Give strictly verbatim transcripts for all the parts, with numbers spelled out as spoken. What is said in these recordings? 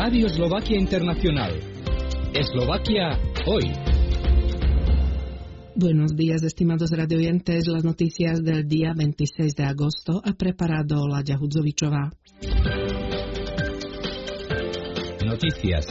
Radio Eslovaquia Internacional. Eslovaquia hoy. Buenos días, estimados radioyentes. Las noticias del día veintiséis de agosto ha preparado Láďa Hudzovičová. Noticias.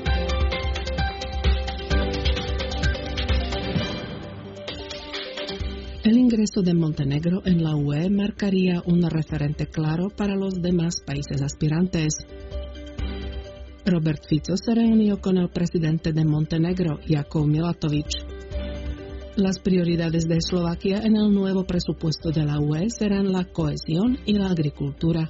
El ingreso de Montenegro en la U E marcaría un referente claro para los demás países aspirantes. Robert Fico se reunió con el presidente de Montenegro, Jakov Milatović. Las prioridades de Eslovaquia en el nuevo presupuesto de la U E serán la cohesión y la agricultura.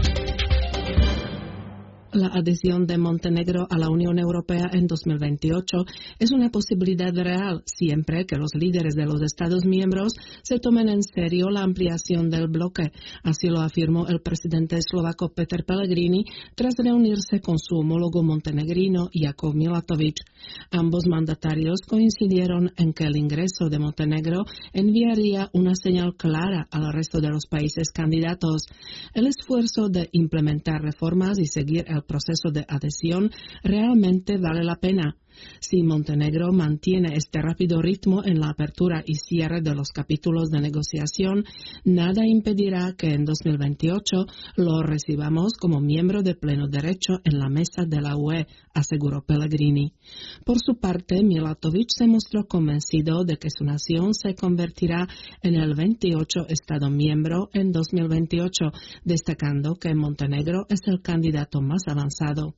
La adhesión de Montenegro a la Unión Europea en dos mil veintiocho es una posibilidad real siempre que los líderes de los Estados miembros se tomen en serio la ampliación del bloque. Así lo afirmó el presidente eslovaco Peter Pellegrini tras reunirse con su homólogo montenegrino Jakov Milatović. Ambos mandatarios coincidieron en que el ingreso de Montenegro enviaría una señal clara al resto de los países candidatos. El esfuerzo de implementar reformas y seguir el proceso de adhesión realmente vale la pena. Si Montenegro mantiene este rápido ritmo en la apertura y cierre de los capítulos de negociación, nada impedirá que en dos mil veintiocho lo recibamos como miembro de pleno derecho en la mesa de la U E, aseguró Pellegrini. Por su parte, Milatović se mostró convencido de que su nación se convertirá en el veintiocho Estado miembro en dos mil veintiocho, destacando que Montenegro es el candidato más avanzado.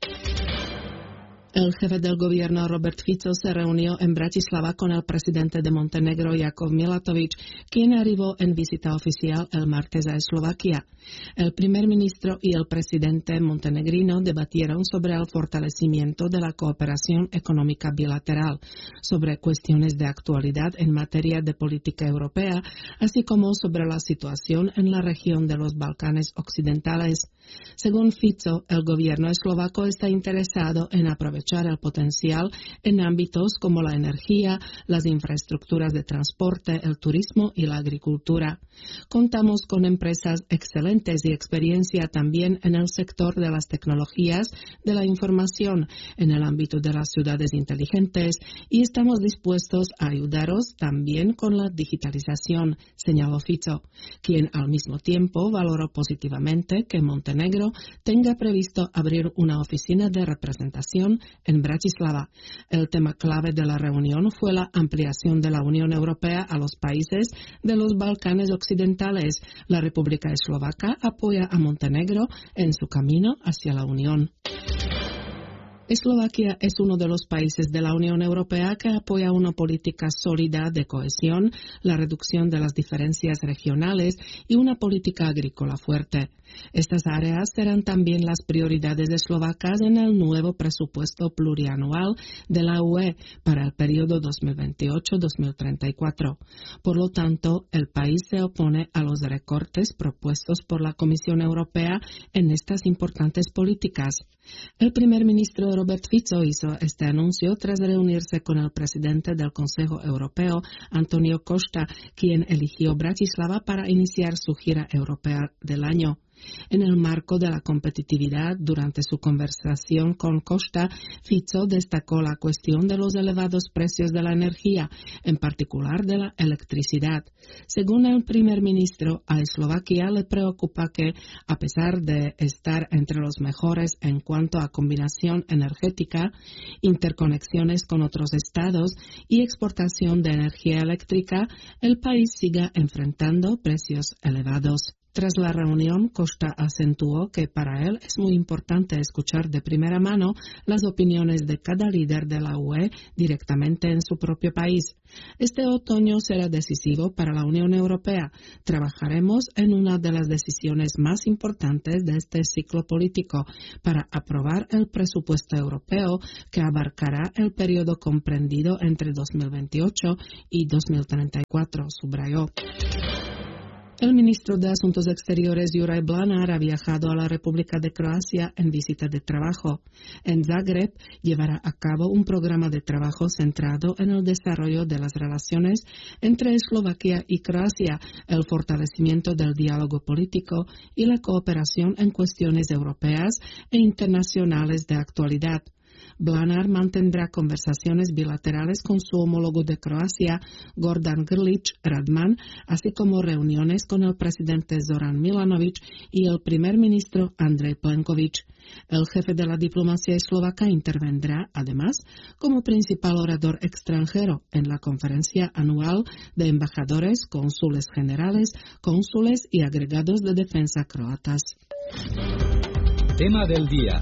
El jefe del gobierno, Robert Fico, se reunió en Bratislava con el presidente de Montenegro, Jakov Milatović, quien arribó en visita oficial el martes a Eslovaquia. El primer ministro y el presidente montenegrino debatieron sobre el fortalecimiento de la cooperación económica bilateral, sobre cuestiones de actualidad en materia de política europea, así como sobre la situación en la región de los Balcanes occidentales. Según Fico, el gobierno eslovaco está interesado en aprovechar el potencial en ámbitos como la energía, las infraestructuras de transporte, el turismo y la agricultura. Contamos con empresas excelentes y experiencia también en el sector de las tecnologías de la información, en el ámbito de las ciudades inteligentes, y estamos dispuestos a ayudaros también con la digitalización, señaló Fico, quien al mismo tiempo valoró positivamente que Montenegro tenga previsto abrir una oficina de representación en Bratislava. El tema clave de la reunión fue la ampliación de la Unión Europea a los países de los Balcanes occidentales. La República Eslovaca apoya a Montenegro en su camino hacia la Unión. Eslovaquia es uno de los países de la Unión Europea que apoya una política sólida de cohesión, la reducción de las diferencias regionales y una política agrícola fuerte. Estas áreas serán también las prioridades eslovacas en el nuevo presupuesto plurianual de la U E para el periodo dos mil veintiocho a dos mil treinta y cuatro. Por lo tanto, el país se opone a los recortes propuestos por la Comisión Europea en estas importantes políticas. El primer ministro Robert Fico hizo este anuncio tras reunirse con el presidente del Consejo Europeo, Antonio Costa, quien eligió Bratislava para iniciar su gira europea del año. En el marco de la competitividad, durante su conversación con Costa, Fico destacó la cuestión de los elevados precios de la energía, en particular de la electricidad. Según el primer ministro, a Eslovaquia le preocupa que, a pesar de estar entre los mejores en cuanto a combinación energética, interconexiones con otros estados y exportación de energía eléctrica, el país siga enfrentando precios elevados. Tras la reunión, Costa acentuó que para él es muy importante escuchar de primera mano las opiniones de cada líder de la U E directamente en su propio país. Este otoño será decisivo para la Unión Europea. Trabajaremos en una de las decisiones más importantes de este ciclo político para aprobar el presupuesto europeo que abarcará el periodo comprendido entre dos mil veintiocho y dos mil treinta y cuatro, subrayó. El ministro de Asuntos Exteriores Juraj Blanár ha viajado a la República de Croacia en visita de trabajo. En Zagreb llevará a cabo un programa de trabajo centrado en el desarrollo de las relaciones entre Eslovaquia y Croacia, el fortalecimiento del diálogo político y la cooperación en cuestiones europeas e internacionales de actualidad. Blanár mantendrá conversaciones bilaterales con su homólogo de Croacia, Gordan Grlić Radman, así como reuniones con el presidente Zoran Milanović y el primer ministro Andrej Plenković. El jefe de la diplomacia eslovaca intervendrá, además, como principal orador extranjero en la conferencia anual de embajadores, cónsules generales, cónsules y agregados de defensa croatas. Tema del día.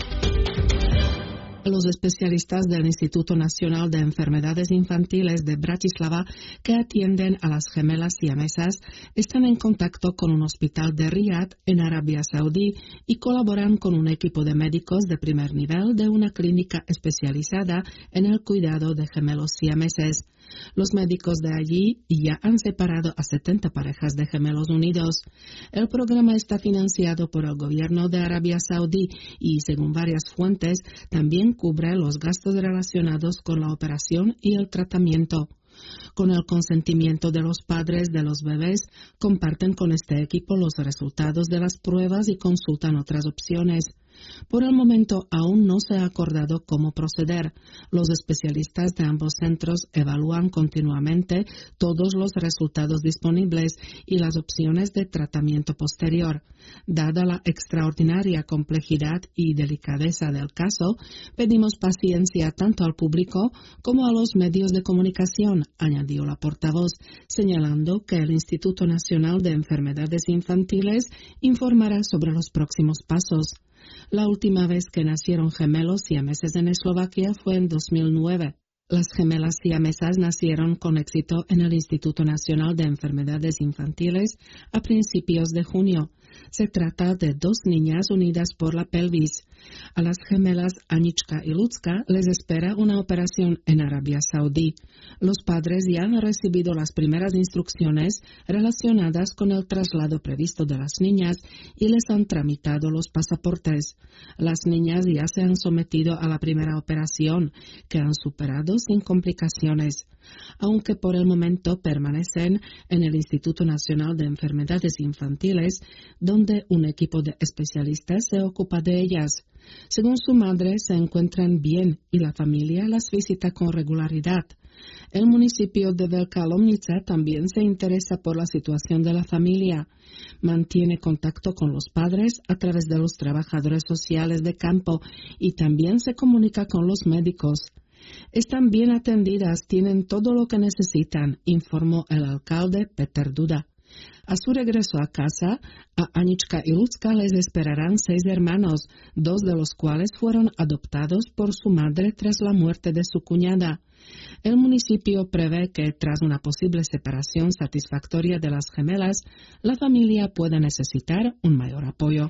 Los especialistas del Instituto Nacional de Enfermedades Infantiles de Bratislava, que atienden a las gemelas siamesas, están en contacto con un hospital de Riyad, en Arabia Saudí, y colaboran con un equipo de médicos de primer nivel de una clínica especializada en el cuidado de gemelos siameses. Los médicos de allí ya han separado a setenta parejas de gemelos unidos. El programa está financiado por el gobierno de Arabia Saudí y, según varias fuentes, también cubre los gastos relacionados con la operación y el tratamiento. Con el consentimiento de los padres de los bebés, comparten con este equipo los resultados de las pruebas y consultan otras opciones. Por el momento aún no se ha acordado cómo proceder. Los especialistas de ambos centros evalúan continuamente todos los resultados disponibles y las opciones de tratamiento posterior. Dada la extraordinaria complejidad y delicadeza del caso, pedimos paciencia tanto al público como a los medios de comunicación, añadió la portavoz, señalando que el Instituto Nacional de Enfermedades Infantiles informará sobre los próximos pasos. La última vez que nacieron gemelos siameses en Eslovaquia fue en dos mil nueve. Las gemelas siamesas nacieron con éxito en el Instituto Nacional de Enfermedades Infantiles a principios de junio. Se trata de dos niñas unidas por la pelvis. A las gemelas Anička y Lucka les espera una operación en Arabia Saudí. Los padres ya han recibido las primeras instrucciones relacionadas con el traslado previsto de las niñas y les han tramitado los pasaportes. Las niñas ya se han sometido a la primera operación, que han superado sin complicaciones. Aunque por el momento permanecen en el Instituto Nacional de Enfermedades Infantiles, donde un equipo de especialistas se ocupa de ellas. Según su madre, se encuentran bien y la familia las visita con regularidad. El municipio de Velká Lomnica también se interesa por la situación de la familia. Mantiene contacto con los padres a través de los trabajadores sociales de campo y también se comunica con los médicos. Están bien atendidas, tienen todo lo que necesitan, informó el alcalde Peter Duda. A su regreso a casa, a Anička y Lucka les esperarán seis hermanos, dos de los cuales fueron adoptados por su madre tras la muerte de su cuñada. El municipio prevé que, tras una posible separación satisfactoria de las gemelas, la familia pueda necesitar un mayor apoyo.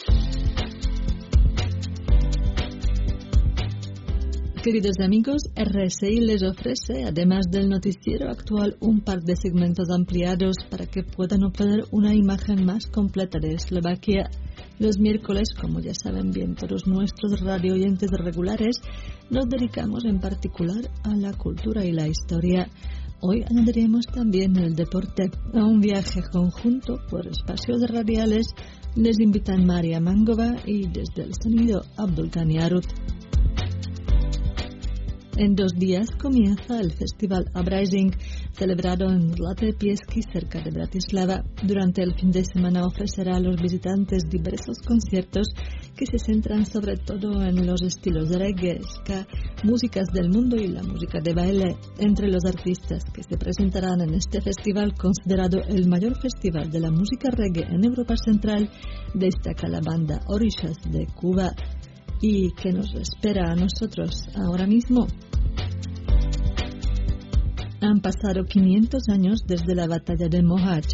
Queridos amigos, R S I les ofrece, además del noticiero actual, un par de segmentos ampliados para que puedan obtener una imagen más completa de Eslovaquia. Los miércoles, como ya saben bien todos nuestros radio oyentes regulares, nos dedicamos en particular a la cultura y la historia. Hoy añadiremos también el deporte. A un viaje conjunto por espacios radiales les invitan Maria Mangova y desde el sonido Abdulgani Arut. En dos días comienza el Festival Uprising, celebrado en Zlaté Piesky, cerca de Bratislava. Durante el fin de semana ofrecerá a los visitantes diversos conciertos que se centran sobre todo en los estilos de reggae, ska, músicas del mundo y la música de baile. Entre los artistas que se presentarán en este festival, considerado el mayor festival de la música reggae en Europa Central, destaca la banda Orishas de Cuba. ¿Y qué nos espera a nosotros ahora mismo? Han pasado quinientos años desde la batalla de Mohač.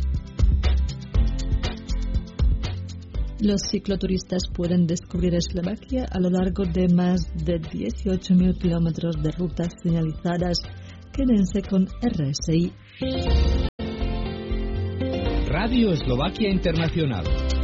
Los cicloturistas pueden descubrir Eslovaquia a lo largo de más de dieciocho mil kilómetros de rutas señalizadas. Quédense con R S I. Radio Eslovaquia Internacional.